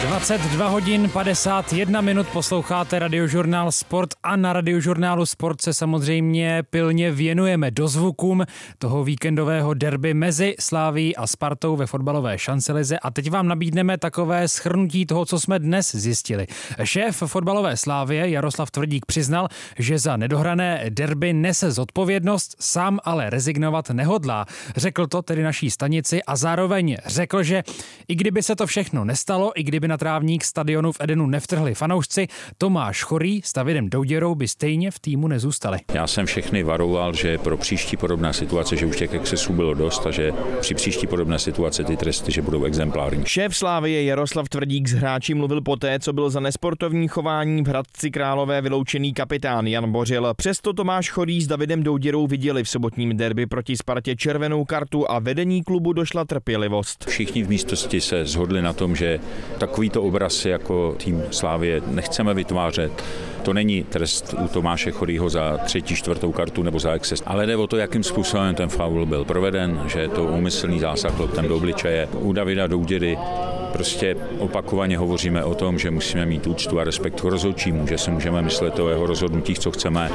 22 hodin 51 minut posloucháte Radiožurnál Sport a na Radiožurnálu Sport se samozřejmě pilně věnujeme dozvukům toho víkendového derby mezi Slavií a Spartou ve fotbalové šancelize a teď vám nabídneme takové shrnutí toho, co jsme dnes zjistili. Šéf fotbalové Slavie Jaroslav Tvrdík přiznal, že za nedohrané derby nese zodpovědnost, sám ale rezignovat nehodlá. Řekl to tedy naší stanici a zároveň řekl, že i kdyby se to všechno nestalo, i kdyby na trávník stadionu v Edenu nevtrhli fanoušci, Tomáš Chorý s Davidem Douděrou by stejně v týmu nezůstali. Já jsem všechny varoval, že pro příští podobná situace, že už těch excesů bylo dost a že při příští podobné situace ty tresty, že budou exemplární. Šéf Slavie Jaroslav Tvrdík s hráči mluvil poté, co byl za nesportovní chování v Hradci Králové vyloučený kapitán Jan Bořil. Přesto Tomáš Chorý s Davidem Douděrou viděli v sobotním derby proti Spartě červenou kartu a vedení klubu došla trpělivost. Všichni v místnosti se shodli na tom, že takovýto obraz jako tým Slavie nechceme vytvářet. To není trest u Tomáše Chorýho za 3., 4. kartu nebo za exces, ale jde o to, jakým způsobem ten faul byl proveden, že je to úmyslný zásah loptem do obličeje. U Davida Douděry prostě opakovaně hovoříme o tom, že musíme mít úctu a respekt k rozhodčímu, že si můžeme myslet o jeho rozhodnutích, co chceme,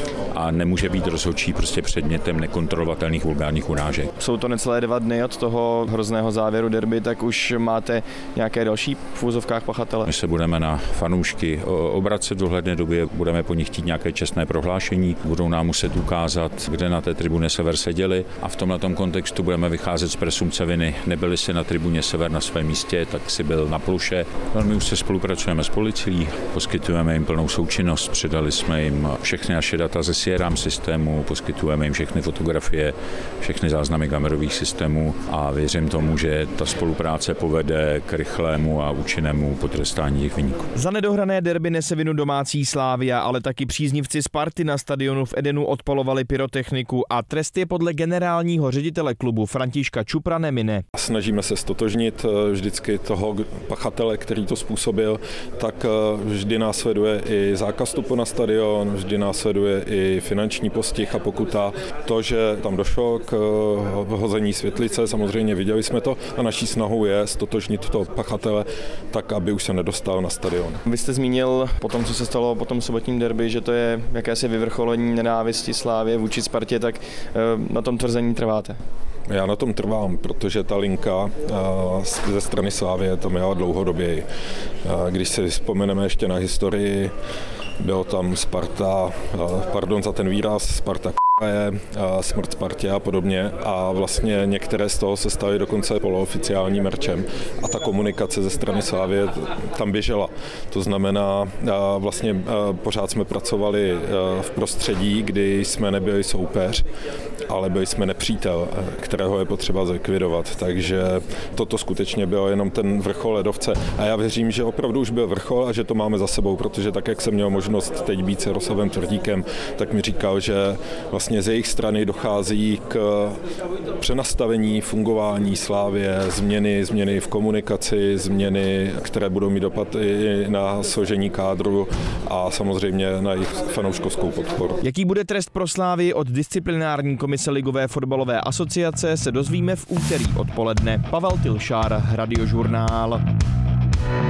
a nemůže být rozhodčí prostě předmětem nekontrolovatelných vulgárních urážek. Jsou to necelé 2 dny od toho hrozného závěru derby, tak už máte nějaké další v úzovkách pachatele? My se budeme na fanoušky obracet v dohledné době, budeme po nich chtít nějaké čestné prohlášení, budou nám muset ukázat, kde na té tribuně Sever seděli a v tomhletom kontextu budeme vycházet z presumpce viny. Nebyli si na tribuně Sever na svém místě, tak si byl na ploše. Velmi už se spolupracujeme s policií, poskytujeme jim plnou součinnost, předali jsme jim všechny naše data ze CRM systému, poskytujeme jim všechny fotografie, všechny záznamy kamerových systémů a věřím tomu, že ta spolupráce povede k rychlému a účinnému potrestání těch viníků. Za nedohrané derby nese vinu domácí Slavia, ale taky příznivci Sparty na stadionu v Edenu odpalovali pyrotechniku a trest je podle generálního ředitele klubu Františka Čupra nemine. Snažíme se stotožnit vždycky toho pachatele, který to způsobil, tak vždy následuje i zákaz vstupu na stadion, vždy následuje i finanční postih a pokuta. To, že tam došlo k hození světlice, samozřejmě viděli jsme to a naší snahou je stotožnit toho pachatele tak, aby už se nedostal na stadion. Vy jste zmínil po tom, co se stalo po tom sobotním derby, že to je jakési vyvrcholení nenávisti Slavie vůči Spartě, tak na tom tvrzení trváte? Já na tom trvám, protože ta linka ze strany Slavie to měla dlouhodobě. Když si vzpomeneme ještě na historii, bylo tam Sparta, pardon za ten výraz, Sparta je, smrt Spartě a podobně a vlastně některé z toho se staly dokonce polooficiálním merčem a ta komunikace ze strany Slavie tam běžela. To znamená, vlastně pořád jsme pracovali v prostředí, kdy jsme nebyli soupeř, ale byli jsme nepřítel, kterého je potřeba zlikvidovat. Takže toto skutečně bylo jenom ten vrchol ledovce a já věřím, že opravdu už byl vrchol a že to máme za sebou, protože tak, jak jsem měl možnost teď být s Jaroslavem Tvrdíkem, tak mi říkal, že vlastně z jejich strany dochází k přenastavení fungování Slavie, změny v komunikaci, změny, které budou mít dopad i na složení kádru a samozřejmě na jejich fanouškovskou podporu. Jaký bude trest pro Slavii od disciplinární komise Ligové fotbalové asociace, se dozvíme v úterý odpoledne. Pavel Tilšár, Radiožurnál.